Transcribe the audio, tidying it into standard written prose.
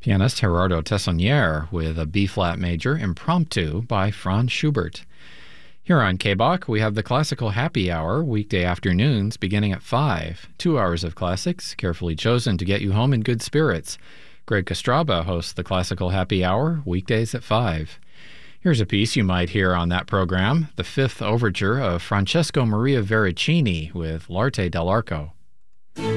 Pianist Gerardo Tessonnier with a B-flat major Impromptu by Franz Schubert. Here on KBOK, we have the Classical Happy Hour, weekday afternoons beginning at 5. 2 hours of classics, carefully chosen to get you home in good spirits. Greg Kostraba hosts the Classical Happy Hour, weekdays at 5. Here's a piece you might hear on that program, the fifth overture of Francesco Maria Veracini with L'Arte dell'Arco.